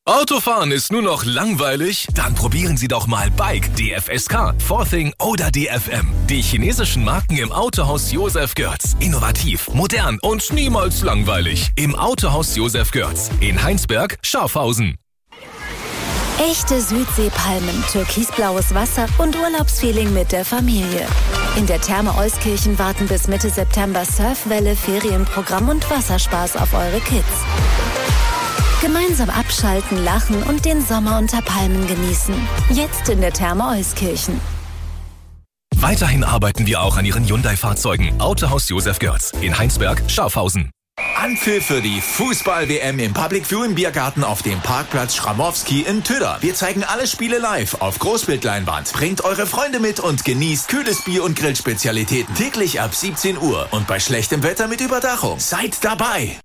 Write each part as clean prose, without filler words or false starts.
Autofahren ist nur noch langweilig? Dann probieren Sie doch mal Bike, DFSK, 4Thing oder DFM. Die chinesischen Marken im Autohaus Josef Görz. Innovativ, modern und niemals langweilig. Im Autohaus Josef Görz. In Heinsberg, Schafhausen. Echte Südseepalmen, türkisblaues Wasser und Urlaubsfeeling mit der Familie. In der Therme Euskirchen warten bis Mitte September Surfwelle, Ferienprogramm und Wasserspaß auf eure Kids. Gemeinsam abschalten, lachen und den Sommer unter Palmen genießen. Jetzt in der Therme Euskirchen. Weiterhin arbeiten wir auch an Ihren Hyundai-Fahrzeugen. Autohaus Josef Görz. In Heinsberg, Schafhausen. Anpfiff für die Fußball-WM im Public Viewing Biergarten auf dem Parkplatz Schramowski in Töder. Wir zeigen alle Spiele live auf Großbildleinwand. Bringt eure Freunde mit und genießt kühles Bier und Grillspezialitäten. Täglich ab 17 Uhr und bei schlechtem Wetter mit Überdachung. Seid dabei!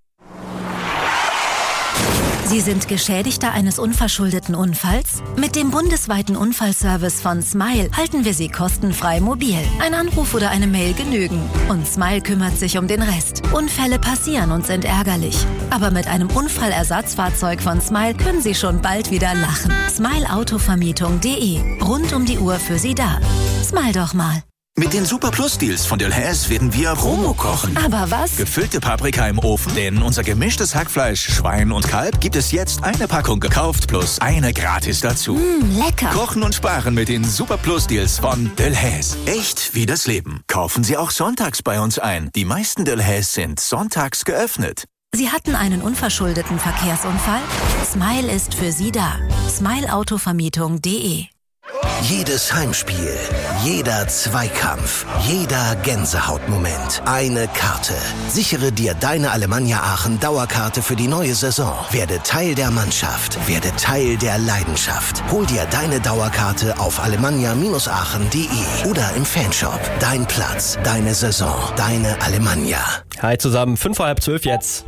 Sie sind Geschädigter eines unverschuldeten Unfalls? Mit dem bundesweiten Unfallservice von Smile halten wir Sie kostenfrei mobil. Ein Anruf oder eine Mail genügen. Und Smile kümmert sich um den Rest. Unfälle passieren und sind ärgerlich. Aber mit einem Unfallersatzfahrzeug von Smile können Sie schon bald wieder lachen. Smileautovermietung.de. Rund um die Uhr für Sie da. Smile doch mal. Mit den Super Plus Deals von Delhaize werden wir Romo kochen. Aber was? Gefüllte Paprika im Ofen. Denn unser gemischtes Hackfleisch, Schwein und Kalb gibt es jetzt eine Packung gekauft plus eine gratis dazu. Lecker. Kochen und sparen mit den Super Plus Deals von Delhaize. Echt wie das Leben. Kaufen Sie auch sonntags bei uns ein. Die meisten Delhaize sind sonntags geöffnet. Sie hatten einen unverschuldeten Verkehrsunfall? Smile ist für Sie da. Smileautovermietung.de. Jedes Heimspiel, jeder Zweikampf, jeder Gänsehautmoment. Eine Karte. Sichere dir deine Alemannia Aachen Dauerkarte für die neue Saison. Werde Teil der Mannschaft. Werde Teil der Leidenschaft. Hol dir deine Dauerkarte auf alemannia-aachen.de oder im Fanshop. Dein Platz, deine Saison, deine Alemannia. Hi zusammen, 11:55 jetzt.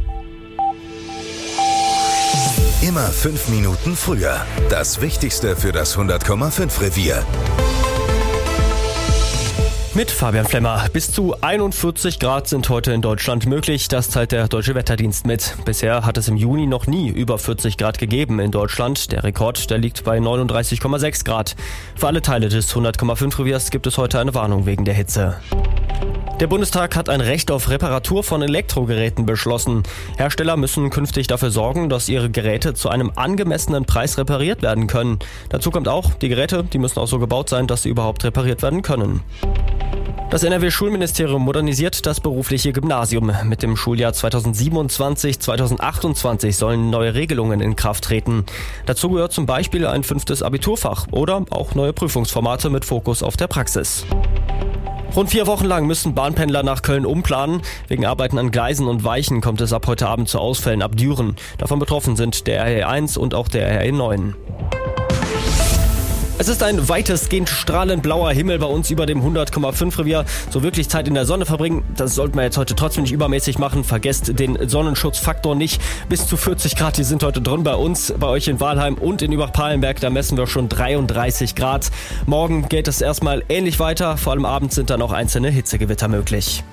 Immer 5 Minuten früher. Das Wichtigste für das 100,5 Revier. Mit Fabian Flemmer. Bis zu 41 Grad sind heute in Deutschland möglich. Das teilt der Deutsche Wetterdienst mit. Bisher hat es im Juni noch nie über 40 Grad gegeben in Deutschland. Der Rekord, der liegt bei 39,6 Grad. Für alle Teile des 100,5 Reviers gibt es heute eine Warnung wegen der Hitze. Der Bundestag hat ein Recht auf Reparatur von Elektrogeräten beschlossen. Hersteller müssen künftig dafür sorgen, dass ihre Geräte zu einem angemessenen Preis repariert werden können. Dazu kommt auch, die Geräte, die müssen auch so gebaut sein, dass sie überhaupt repariert werden können. Das NRW-Schulministerium modernisiert das berufliche Gymnasium. Mit dem Schuljahr 2027/2028 sollen neue Regelungen in Kraft treten. Dazu gehört zum Beispiel ein 5. Abiturfach oder auch neue Prüfungsformate mit Fokus auf der Praxis. Rund 4 Wochen lang müssen Bahnpendler nach Köln umplanen. Wegen Arbeiten an Gleisen und Weichen kommt es ab heute Abend zu Ausfällen ab Düren. Davon betroffen sind der RE1 und auch der RE9. Es ist ein weitestgehend strahlend blauer Himmel bei uns über dem 100,5 Revier. So wirklich Zeit in der Sonne verbringen, das sollten wir jetzt heute trotzdem nicht übermäßig machen. Vergesst den Sonnenschutzfaktor nicht. Bis zu 40 Grad, die sind heute drin bei uns, bei euch in Walheim und in Übach-Palenberg. Da messen wir schon 33 Grad. Morgen geht es erstmal ähnlich weiter. Vor allem abends sind dann auch einzelne Hitzegewitter möglich.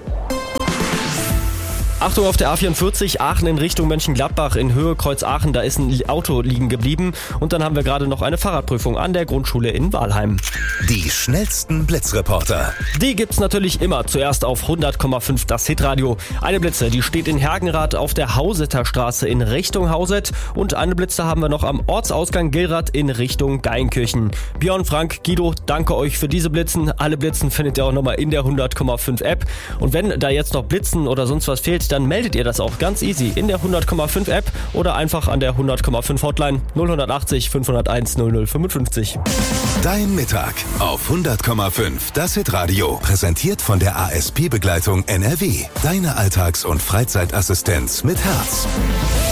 Achtung auf der A44, Aachen in Richtung Mönchengladbach in Höhe Kreuz Aachen, da ist ein Auto liegen geblieben und dann haben wir gerade noch eine Fahrradprüfung an der Grundschule in Walheim. Die schnellsten Blitzreporter. Die gibt's natürlich immer zuerst auf 100,5 das Hitradio. Eine Blitze, die steht in Hergenrath auf der Hauseter Straße in Richtung Hauset und eine Blitze haben wir noch am Ortsausgang Gillrath in Richtung Geinkirchen. Björn, Frank, Guido, danke euch für diese Blitzen. Alle Blitzen findet ihr auch nochmal in der 100,5 App und wenn da jetzt noch Blitzen oder sonst was fehlt, dann meldet ihr das auch ganz easy in der 100,5 App oder einfach an der 100,5 Hotline 0180 501 0055. Dein Mittag auf 100,5 das Hitradio. Präsentiert von der ASP-Begleitung NRW. Deine Alltags- und Freizeitassistenz mit Herz.